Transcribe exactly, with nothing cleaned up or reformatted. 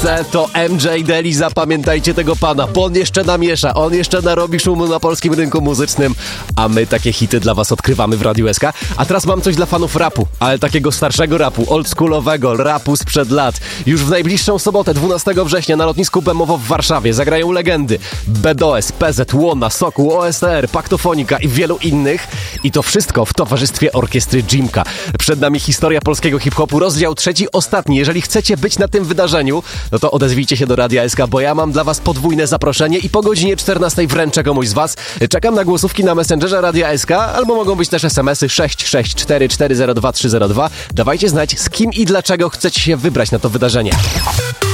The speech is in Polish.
To M J Daly, zapamiętajcie tego pana, bo on jeszcze namiesza, on jeszcze narobi szumu na polskim rynku muzycznym, a my takie hity dla was odkrywamy w Radiu S K. A teraz mam coś dla fanów rapu, ale takiego starszego rapu, oldschoolowego, rapu sprzed lat. Już w najbliższą sobotę, dwunastego września na lotnisku Bemowo w Warszawie zagrają legendy B D O S, P Z, Łona, Sokół, O S T R, Paktofonika i wielu innych. I to wszystko w towarzystwie orkiestry Jimka. Przed nami historia polskiego hip-hopu, rozdział trzeci, ostatni. Jeżeli chcecie być na tym wydarzeniu, no to odezwijcie się do Radia S K, bo ja mam dla was podwójne zaproszenie i po godzinie czternastej wręczę komuś z was. Czekam na głosówki na Messengerze Radia S K, albo mogą być też es em esy sześć sześć cztery cztery zero dwa trzy zero dwa. Dawajcie znać, z kim i dlaczego chcecie się wybrać na to wydarzenie.